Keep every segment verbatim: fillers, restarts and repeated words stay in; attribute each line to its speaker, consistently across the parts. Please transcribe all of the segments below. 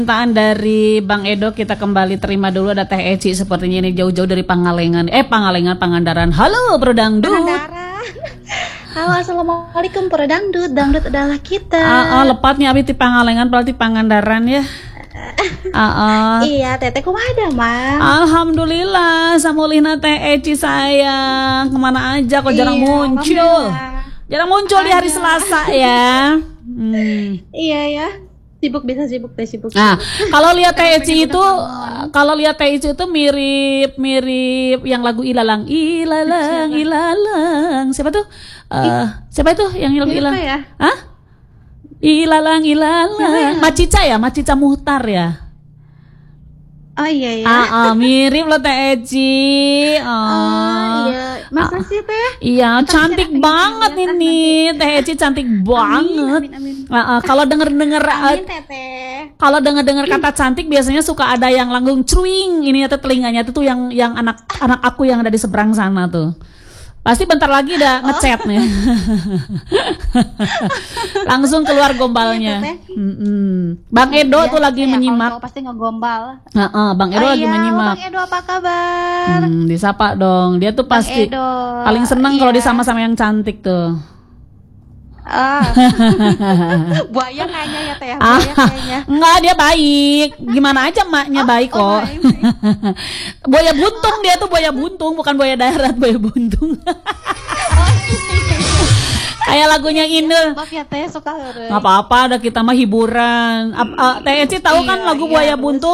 Speaker 1: Permintaan dari Bang Edo kita kembali terima dulu. Ada Teh Eci sepertinya ini jauh-jauh dari Pangalengan. Eh Pangalengan, Pangandaran. Halo Bro Dangdut.
Speaker 2: Pangandaran. Halo, assalamualaikum Bro Dangdut. Dangdut adalah kita.
Speaker 1: Ah, ah, lepatnya abis di Pangalengan berarti Pangandaran ya. Ah, ah.
Speaker 2: Iya, Teteh kumaha ada, Mang?
Speaker 1: Alhamdulillah, samulina Teh Eci sayang. Kemana aja kok jarang
Speaker 2: Iya,
Speaker 1: muncul. Jarang muncul di hari
Speaker 2: Ada.
Speaker 1: Selasa ya. Hmm.
Speaker 2: Iya ya. Sibuk bisa sibuk teh sibuk.
Speaker 1: Nah,
Speaker 2: sibuk.
Speaker 1: kalau lihat Teh
Speaker 2: Pengen
Speaker 1: Eci
Speaker 2: udah
Speaker 1: itu,
Speaker 2: kangen.
Speaker 1: kalau lihat Teh Eci itu mirip-mirip yang lagu Ilalang, Ilalang,
Speaker 2: Siapa?
Speaker 1: Ilalang. Siapa tuh? Eh, siapa itu yang lagu
Speaker 2: Mirip
Speaker 1: Ilalang?
Speaker 2: apa ya?
Speaker 1: Hah? Ilalang,
Speaker 2: Siapa
Speaker 1: Ilalang.
Speaker 2: ya?
Speaker 1: Macica ya, Macica Muhtar ya.
Speaker 2: Oh iya ya.
Speaker 1: Ah, ah, mirip loh Teh Eci.
Speaker 2: Oh
Speaker 1: Ah.
Speaker 2: iya. Masa sih Teh?
Speaker 1: Iya,
Speaker 2: Ntar
Speaker 1: cantik
Speaker 2: share
Speaker 1: banget
Speaker 2: aja
Speaker 1: ini. Teh Eci cantik banget.
Speaker 2: Amin amin.
Speaker 1: Ah, ah, kalau denger-denger ah,
Speaker 2: Amin Teteh.
Speaker 1: kalau dengar-dengar kata cantik biasanya suka ada yang langsung cuing ini atau telinganya itu tuh yang yang anak anak aku yang ada di seberang sana tuh. Pasti bentar lagi udah ngechat nih. Langsung keluar gombalnya.
Speaker 2: Iya, Teteh.
Speaker 1: Mm-mm. Bang Edo
Speaker 2: Iya,
Speaker 1: tuh lagi
Speaker 2: ya, kalau
Speaker 1: menyimak.
Speaker 2: cowok pasti ngegombal.
Speaker 1: Heeh, Bang Edo
Speaker 2: Oh
Speaker 1: lagi
Speaker 2: iya,
Speaker 1: menyimak.
Speaker 2: Bang Edo apa kabar?
Speaker 1: Hmm, disapa dong. Dia tuh
Speaker 2: Bang
Speaker 1: pasti
Speaker 2: Edo.
Speaker 1: paling seneng kalau
Speaker 2: Iya.
Speaker 1: disama-sama yang cantik tuh.
Speaker 2: Ah. Buaya kayaknya ya Teh,
Speaker 1: Ah,
Speaker 2: buaya kayaknya.
Speaker 1: enggak, dia baik. Gimana aja emaknya
Speaker 2: Oh,
Speaker 1: baik
Speaker 2: oh,
Speaker 1: kok.
Speaker 2: baik, baik.
Speaker 1: Buaya buntung dia tuh buaya buntung, bukan buaya darat, buaya buntung. Kayak lagunya Inul.
Speaker 2: Maaf ya Teh, suka heureuy.
Speaker 1: Nggak apa-apa, ada kita mah hiburan. Ap- ah, Teh Eci tahu kan
Speaker 2: Iya,
Speaker 1: lagu
Speaker 2: iya,
Speaker 1: buaya
Speaker 2: terus.
Speaker 1: buntung?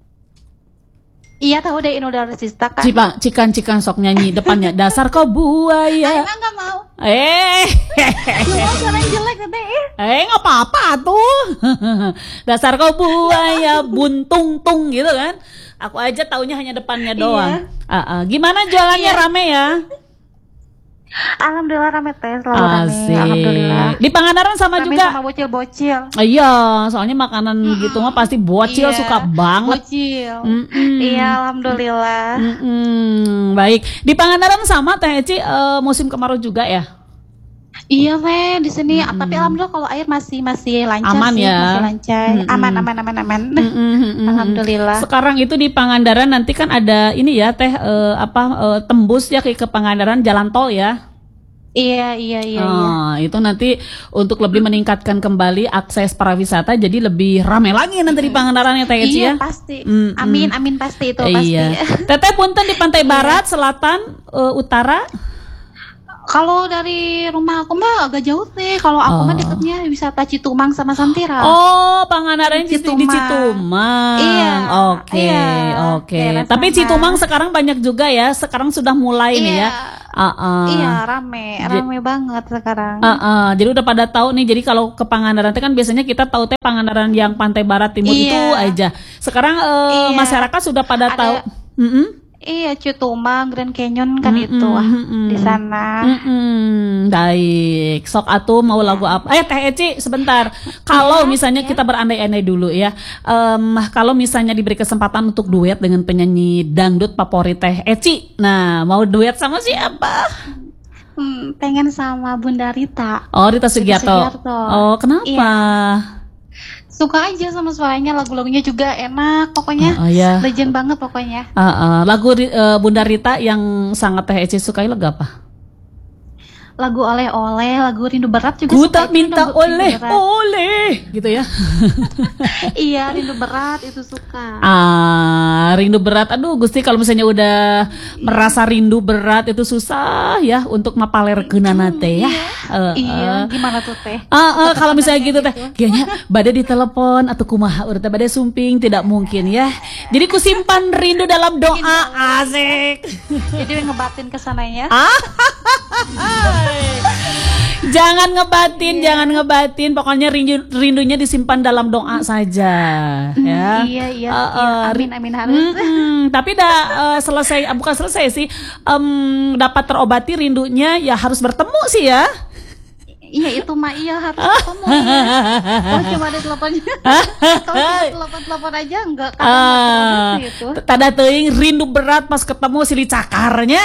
Speaker 2: Iya tahu deh Inul Daratista kan.
Speaker 1: Cipa, cikan-cikan sok nyanyi depannya. Dasar kau
Speaker 2: Ah,
Speaker 1: buaya.
Speaker 2: emang nggak mau.
Speaker 1: Eh.
Speaker 2: Mau suaranya jelek Teteh.
Speaker 1: Eh nggak apa-apa tuh. Dasar kau buaya buntung-tung gitu kan. Aku aja taunya hanya depannya doang. Ah, ah. Gimana jualannya,
Speaker 2: Iya.
Speaker 1: rame ya?
Speaker 2: Alhamdulillah rame Teh, selalu rame.
Speaker 1: Asik.
Speaker 2: Alhamdulillah.
Speaker 1: Di Pangandaran sama
Speaker 2: Rame
Speaker 1: juga.
Speaker 2: sama bocil-bocil.
Speaker 1: Ah, iya, soalnya makanan gitu mah pasti bocil
Speaker 2: Iya,
Speaker 1: suka banget.
Speaker 2: Bocil.
Speaker 1: Mm-mm.
Speaker 2: Iya, alhamdulillah.
Speaker 1: Mm-mm. Baik. Di Pangandaran sama Teh Eci eh, musim kemarau juga ya?
Speaker 2: Iya Teh, di sini tapi alhamdulillah kalau air masih masih lancar
Speaker 1: Aman
Speaker 2: sih,
Speaker 1: ya?
Speaker 2: masih lancar.
Speaker 1: Mm-mm.
Speaker 2: Aman aman aman aman.
Speaker 1: Mm-mm.
Speaker 2: Alhamdulillah.
Speaker 1: Sekarang itu di Pangandaran nanti kan ada ini ya Teh eh, apa eh, tembus ya ke ke Pangandaran jalan tol ya?
Speaker 2: Iya iya iya iya.
Speaker 1: Ah, itu nanti untuk lebih meningkatkan kembali akses para wisata jadi lebih ramai lagi nanti di Pangandaran ya Teh Eci ya.
Speaker 2: Iya pasti.
Speaker 1: Mm-mm.
Speaker 2: Amin amin pasti itu pasti.
Speaker 1: Iya. Teteh punten di pantai barat, selatan, eh, utara.
Speaker 2: Kalau dari rumah aku mah agak jauh Teh. Kalau aku mah
Speaker 1: Oh.
Speaker 2: dekatnya wisata Citumang sama Santira.
Speaker 1: Oh, Pangandaran di Citumang. Di
Speaker 2: Citumang.
Speaker 1: Citumang.
Speaker 2: Iya,
Speaker 1: Oke,
Speaker 2: iya,
Speaker 1: oke.
Speaker 2: daerah
Speaker 1: Tapi
Speaker 2: sana.
Speaker 1: Citumang sekarang banyak juga ya. Sekarang sudah mulai nih
Speaker 2: Iya.
Speaker 1: ya. Ah, ah.
Speaker 2: Iya rame, rame banget sekarang.
Speaker 1: Ah, ah. Jadi udah pada tahu nih. Jadi kalau ke Pangandaran teh kan biasanya kita tahu teh Pangandaran yang pantai barat timur
Speaker 2: Iya.
Speaker 1: itu aja. Sekarang eh,
Speaker 2: Iya.
Speaker 1: masyarakat sudah pada
Speaker 2: Ada-
Speaker 1: tahu. Mm-mm.
Speaker 2: Iya, Citumang, Grand Canyon kan
Speaker 1: Mm-mm,
Speaker 2: itu ah,
Speaker 1: mm-mm.
Speaker 2: di sana.
Speaker 1: Mm-mm. Baik, sok atuh mau lagu apa? Eh Teh Eci sebentar. Kalau misalnya kita berandai-andai dulu ya, Em, kalau misalnya diberi kesempatan untuk duet dengan penyanyi dangdut favorit Teh Eci, nah mau duet sama siapa?
Speaker 2: Hmm, pengen sama Bunda Rita.
Speaker 1: Oh Rita Sugiarto.
Speaker 2: Sugiarto.
Speaker 1: Oh kenapa?
Speaker 2: Iya. Suka aja sama suaranya, lagu-lagunya juga enak pokoknya.
Speaker 1: Oh, oh, iya.
Speaker 2: Legend banget pokoknya.
Speaker 1: Ah, ah. Lagu Ri- eh, Bunda Rita yang sangat Teh Eci sukai lagu apa?
Speaker 2: Lagu oleh-oleh, lagu rindu berat juga
Speaker 1: Ku
Speaker 2: suka.
Speaker 1: tak
Speaker 2: Itu
Speaker 1: minta
Speaker 2: Rindu- Rindu
Speaker 1: oleh
Speaker 2: Berat.
Speaker 1: oleh gitu ya.
Speaker 2: Iya, rindu berat itu suka.
Speaker 1: Ah, rindu berat. Aduh, Gusti kalau misalnya udah merasa rindu berat itu susah ya untuk mapalerkeunana teh ya. Eh,
Speaker 2: Iya,
Speaker 1: eh.
Speaker 2: gimana tuh Teh?
Speaker 1: Ah, eh, kalau misalnya gitu teh, kayaknya badai ditelepon atau kumaha urut teh badai sumping tidak mungkin ya. Jadi ku simpan rindu dalam doa, asik.
Speaker 2: Jadi ngebatin kesananya.
Speaker 1: Jangan ngebatin, jangan ngebatin. Pokoknya rindu, rindunya disimpan dalam doa saja, ya.
Speaker 2: Iya, iya,
Speaker 1: Eh,
Speaker 2: iya.
Speaker 1: eh,
Speaker 2: Amin, amin harus.
Speaker 1: Mm-mm. Tapi dah eh, selesai, ah, bukan selesai sih, em, dapat terobati rindunya ya harus bertemu sih ya.
Speaker 2: Iya itu mah iya harus ketemu. Kalau cuma ada teleponnya, kalau cuma telepon-telepon aja enggak kadang enggak terobati
Speaker 1: Ah,
Speaker 2: itu.
Speaker 1: tada teuing rindu berat pas ketemu silih cakarnya.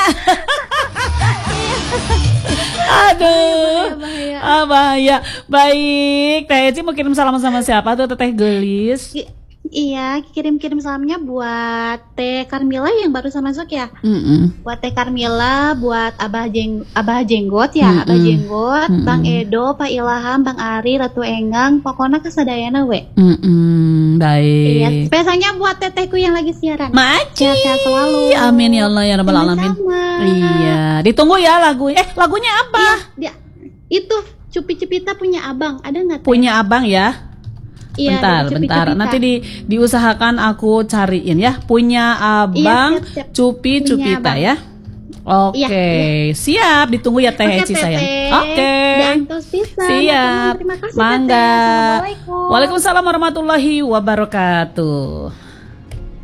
Speaker 1: Aduh,
Speaker 2: Bahaya,
Speaker 1: ah, bahaya. Baik, Teh Eci mau kirim salam sama siapa tuh Teteh Gelis?
Speaker 2: Ki- Iya, kirim-kirim salamnya buat Teh Carmila yang barusan masuk ya.
Speaker 1: Mm-mm.
Speaker 2: Buat Teh Carmila, buat Abah Jeng Abah Jenggot ya,
Speaker 1: Mm-mm.
Speaker 2: Abah Jenggot,
Speaker 1: Mm-mm.
Speaker 2: Bang Edo, Pak Ilham, Bang Ari, Ratu Enggang, pokoknya kesadayana we.
Speaker 1: Mm-mm.
Speaker 2: Iya,
Speaker 1: Baik.
Speaker 2: spesialnya buat tetehku yang lagi siaran.
Speaker 1: Maci.
Speaker 2: Sehat-sehat selalu.
Speaker 1: Amin ya Allah ya Rabbal alamin.
Speaker 2: Sama-sama.
Speaker 1: Iya, ditunggu ya lagu. Eh, lagunya apa?
Speaker 2: Dia itu Cupi Cepita punya abang, ada nggak? Teh?
Speaker 1: Punya abang ya?
Speaker 2: Iya,
Speaker 1: bentar,
Speaker 2: dari Cupi
Speaker 1: bentar.
Speaker 2: Cepita.
Speaker 1: Nanti di diusahakan aku cariin ya. Punya abang
Speaker 2: Iya, siap, siap.
Speaker 1: Cupi
Speaker 2: Punya
Speaker 1: Cupita
Speaker 2: abang.
Speaker 1: ya. Oke,
Speaker 2: Iya,
Speaker 1: siap. Ditunggu ya Teh
Speaker 2: Oke,
Speaker 1: Eci sayang.
Speaker 2: Teteh.
Speaker 1: Oke.
Speaker 2: Diantos pisan.
Speaker 1: Siap.
Speaker 2: Terima kasih,
Speaker 1: Mangga.
Speaker 2: Teteh. Assalamualaikum.
Speaker 1: Waalaikumsalam warahmatullahi wabarakatuh.